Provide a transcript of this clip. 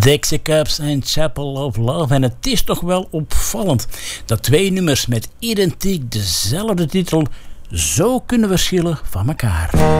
Dixie Cups en Chapel of Love. En het is toch wel opvallend dat twee nummers met identiek dezelfde titel zo kunnen verschillen van elkaar.